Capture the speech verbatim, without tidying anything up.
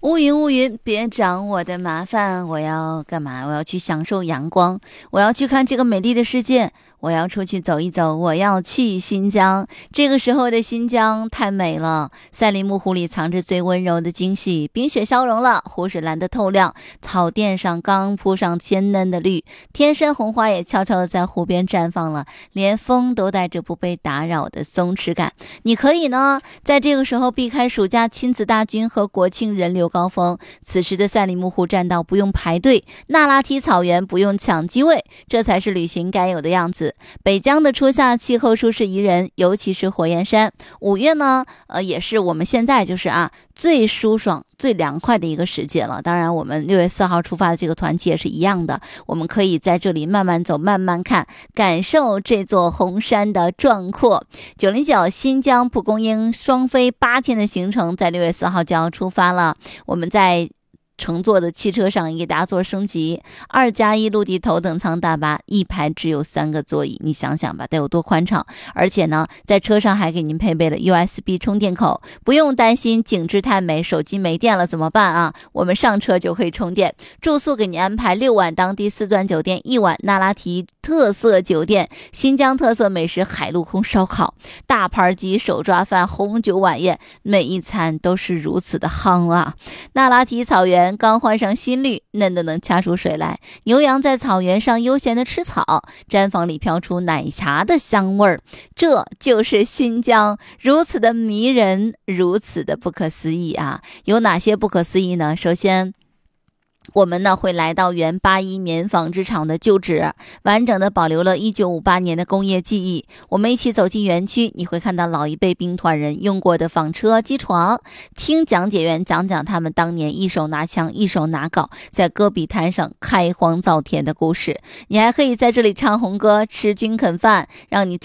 乌云乌云，别找我的麻烦。我要干嘛？我要去享受阳光，我要去看这个美丽的世界，我要出去走一走，我要去新疆。这个时候的新疆太美了，赛里木湖里藏着最温柔的惊喜，冰雪消融了，湖水蓝得透亮，草甸上刚铺上鲜嫩的绿，天山红花也悄悄地在湖边绽放了，连风都带着不被打扰的松弛感。你可以呢，在这个时候避开暑假亲子大军和国庆人流高峰，此时的赛里木湖栈道不用排队，那拉提草原不用抢机位，这才是旅行该有的样子。北疆的初夏气候舒适宜人，尤其是火焰山。五月呢，呃，也是我们现在就是啊最舒爽、最凉快的一个时节了。当然，我们六月四号出发的这个团期也是一样的，我们可以在这里慢慢走、慢慢看，感受这座红山的壮阔。九零九新疆蒲公英双飞八天的行程，在六月四号就要出发了。我们在乘坐的汽车上也给大家做升级，二加一陆地头等舱大巴，一排只有三个座椅，你想想吧，得有多宽敞。而且呢，在车上还给您配备了 U S B 充电口，不用担心景致太美手机没电了怎么办啊，我们上车就可以充电。住宿给您安排六晚当地四钻酒店，一晚那拉提特色酒店，新疆特色美食海陆空烧烤，大盘鸡、手抓饭、红酒晚宴，每一餐都是如此的夯啊。那拉提草原刚换上新绿，嫩的能掐出水来，牛羊在草原上悠闲的吃草，毡房里飘出奶茶的香味儿，这就是新疆，如此的迷人，如此的不可思议啊！有哪些不可思议呢？首先，我们呢会来到原八一棉纺织厂的旧址，完整的保留了一九五八年的工业记忆。我们一起走进园区，你会看到老一辈兵团人用过的纺车、机床，听讲解员讲讲他们当年一手拿枪一手拿镐，在戈壁滩上开荒造田的故事。你还可以在这里唱红歌、吃军垦饭，让你